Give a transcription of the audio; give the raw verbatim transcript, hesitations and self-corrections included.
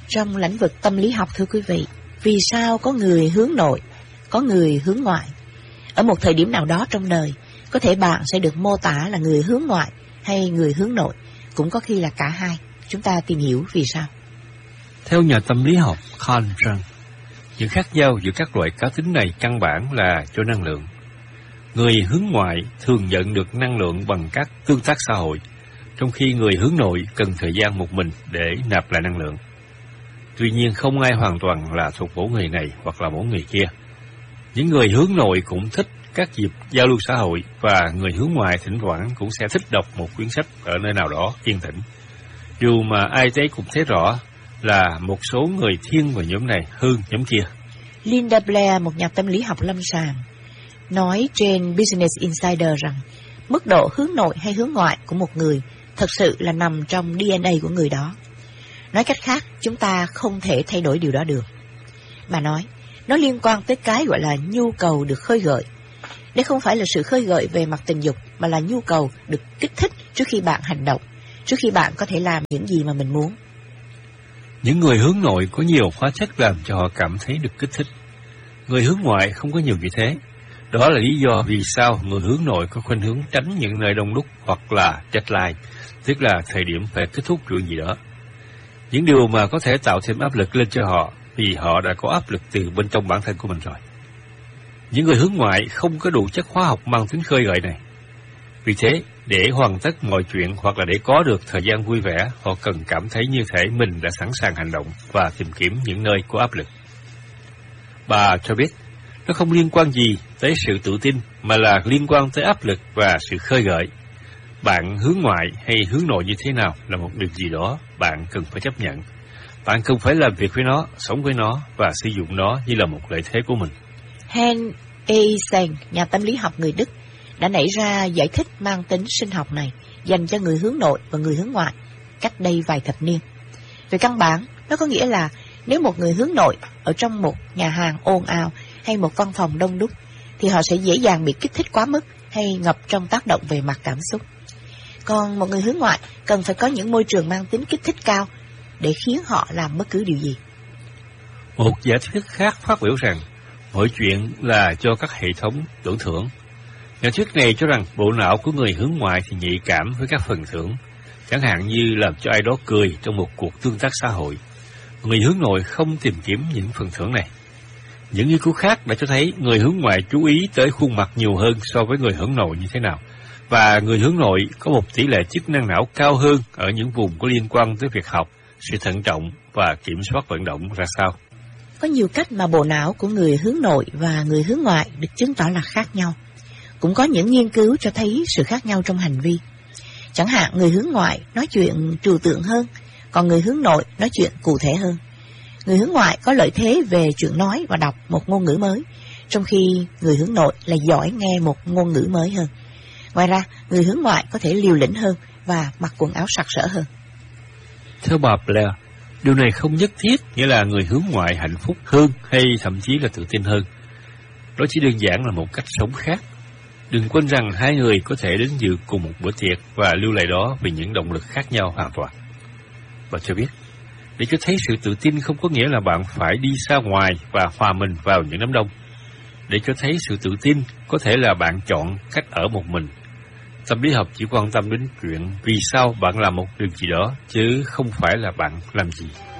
trong lĩnh vực tâm lý học, thưa quý vị. Vì sao có người hướng nội, có người hướng ngoại? Ở một thời điểm nào đó trong đời, có thể bạn sẽ được mô tả là người hướng ngoại hay người hướng nội, cũng có khi là cả hai. Chúng ta tìm hiểu vì sao. Theo nhà tâm lý học Carl Jung, những khác nhau giữa các loại cá tính này căn bản là cho năng lượng. Người hướng ngoại thường nhận được năng lượng bằng các tương tác xã hội, trong khi người hướng nội cần thời gian một mình để nạp lại năng lượng. Tuy nhiên, không ai hoàn toàn là thuộc mỗi người này hoặc là mỗi người kia. Những người hướng nội cũng thích các dịp giao lưu xã hội, và người hướng ngoại thỉnh thoảng cũng sẽ thích đọc một quyển sách ở nơi nào đó yên tĩnh. Dù mà ai thấy cũng thấy rõ là một số người thiên vào nhóm này hơn nhóm kia. Linda Blair, một nhà tâm lý học lâm sàng, nói trên Business Insider rằng mức độ hướng nội hay hướng ngoại của một người thật sự là nằm trong đê en a của người đó. Nói cách khác, chúng ta không thể thay đổi điều đó được. Bà nói, nó liên quan tới cái gọi là nhu cầu được khơi gợi. Đây không phải là sự khơi gợi về mặt tình dục, mà là nhu cầu được kích thích trước khi bạn hành động, trước khi bạn có thể làm những gì mà mình muốn. Những người hướng nội có nhiều hóa chất làm cho họ cảm thấy được kích thích. Người hướng ngoại không có nhiều như thế. Đó là lý do vì sao người hướng nội có khuynh hướng tránh những nơi đông đúc hoặc là deadline, tức là thời điểm phải kết thúc chuyện gì đó. Những điều mà có thể tạo thêm áp lực lên cho họ vì họ đã có áp lực từ bên trong bản thân của mình rồi. Những người hướng ngoại không có đủ chất hóa học mang tính khơi gợi này. Vì thế, để hoàn tất mọi chuyện hoặc là để có được thời gian vui vẻ, họ cần cảm thấy như thể mình đã sẵn sàng hành động và tìm kiếm những nơi có áp lực. Bà cho biết, nó không liên quan gì tới sự tự tin, mà là liên quan tới áp lực và sự khơi gợi. Bạn hướng ngoại hay hướng nội như thế nào là một điều gì đó bạn cần phải chấp nhận. Bạn cần phải làm việc với nó, sống với nó và sử dụng nó như là một lợi thế của mình. Hans Eysenck, nhà tâm lý học người Đức, đã nảy ra giải thích mang tính sinh học này dành cho người hướng nội và người hướng ngoại cách đây vài thập niên. Về căn bản, nó có nghĩa là nếu một người hướng nội ở trong một nhà hàng ồn ào hay một văn phòng đông đúc, thì họ sẽ dễ dàng bị kích thích quá mức hay ngập trong tác động về mặt cảm xúc. Còn một người hướng ngoại cần phải có những môi trường mang tính kích thích cao để khiến họ làm bất cứ điều gì. Một giả thuyết khác phát biểu rằng mọi chuyện là cho các hệ thống tưởng thưởng. Giả thuyết này cho rằng bộ não của người hướng ngoại thì nhạy cảm với các phần thưởng, chẳng hạn như làm cho ai đó cười trong một cuộc tương tác xã hội. Người hướng nội không tìm kiếm những phần thưởng này. Những nghiên cứu khác đã cho thấy người hướng ngoại chú ý tới khuôn mặt nhiều hơn so với người hướng nội như thế nào, và người hướng nội có một tỷ lệ chức năng não cao hơn ở những vùng có liên quan tới việc học, sự thận trọng và kiểm soát vận động ra sao. Có nhiều cách mà bộ não của người hướng nội và người hướng ngoại được chứng tỏ là khác nhau. Cũng có những nghiên cứu cho thấy sự khác nhau trong hành vi. Chẳng hạn người hướng ngoại nói chuyện trừu tượng hơn, còn người hướng nội nói chuyện cụ thể hơn. Người hướng ngoại có lợi thế về chuyện nói và đọc một ngôn ngữ mới, trong khi người hướng nội là giỏi nghe một ngôn ngữ mới hơn. Ngoài ra, người hướng ngoại có thể liều lĩnh hơn và mặc quần áo sặc sỡ hơn. Theo bà Blair, điều này không nhất thiết nghĩa là người hướng ngoại hạnh phúc hơn hay thậm chí là tự tin hơn. Đó chỉ đơn giản là một cách sống khác. Đừng quên rằng hai người có thể đến dự cùng một bữa tiệc và lưu lại đó vì những động lực khác nhau hoàn toàn. Bà cho biết, để cho thấy sự tự tin không có nghĩa là bạn phải đi ra ngoài và hòa mình vào những đám đông. Để cho thấy sự tự tin có thể là bạn chọn cách ở một mình. Tâm lý học chỉ quan tâm đến chuyện vì sao bạn làm một điều gì đó, chứ không phải là bạn làm gì.